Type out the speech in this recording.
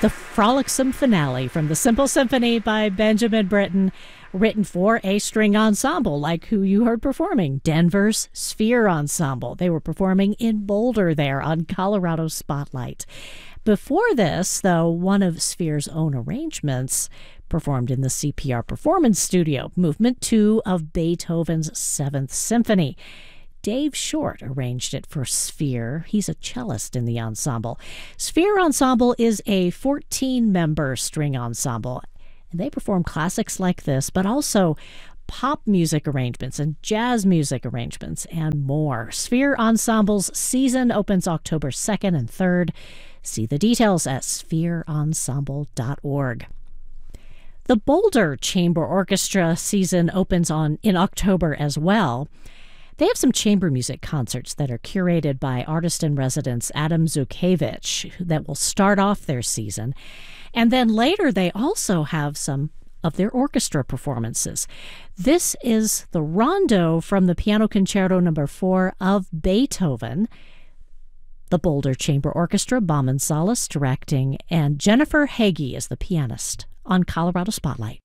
The frolicsome finale from the Simple Symphony by Benjamin Britten, written for a string ensemble like who you heard performing, Denver's Sphere Ensemble. They were performing in Boulder there on Colorado Spotlight. Before this, though, one of Sphere's own arrangements performed in the CPR Performance Studio, Movement 2 of Beethoven's Seventh Symphony. Dave Short arranged it for Sphere. He's a cellist in the ensemble. Sphere Ensemble is a 14-member string ensemble, and they perform classics like this, but also pop music arrangements and jazz music arrangements and more. Sphere Ensemble's season opens October 2nd and 3rd. See the details at sphereensemble.org. The Boulder Chamber Orchestra season opens in October as well. They have some chamber music concerts that are curated by artist-in-residence Adam Zukevich that will start off their season. And then later they also have some of their orchestra performances. This is the Rondo from the Piano Concerto No. 4 of Beethoven. The Boulder Chamber Orchestra, Bauman Salas directing, and Jennifer Hagee is the pianist on Colorado Spotlight.